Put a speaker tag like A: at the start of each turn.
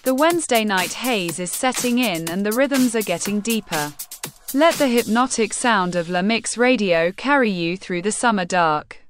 A: The Wednesday night haze is setting in and the rhythms are getting deeper. Let the hypnotic sound of La Mix Radio carry you through the summer dark.